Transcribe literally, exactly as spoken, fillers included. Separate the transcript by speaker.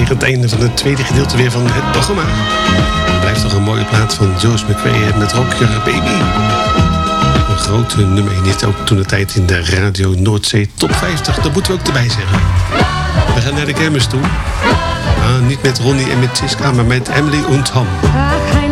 Speaker 1: aan het einde van het tweede gedeelte weer van het programma. Het blijft toch een mooie plaat van Joyce McRae met Rock Your Baby. Een groot nummer in dit, ook toen de tijd in de Radio Noordzee Top vijftig. Dat moeten we ook erbij zeggen. We gaan naar de kermis toe. Ah, niet met Ronnie en met Siska, maar met Emily und Ham.